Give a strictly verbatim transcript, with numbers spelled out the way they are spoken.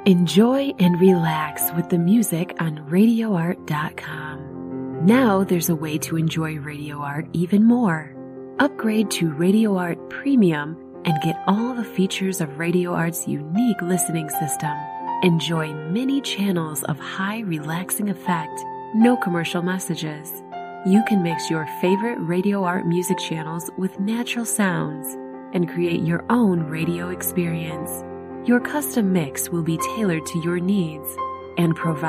Enjoy and relax with the music on radio art dot com. Now there's a way to enjoy Radio Art even more. Upgrade to Radio Art Premium and get all the features of Radio Art's unique listening system. Enjoy many channels of high relaxing effect, no commercial messages. You can mix your favorite Radio Art music channels with natural sounds and create your own radio experience. Your custom mix will be tailored to your needs and provide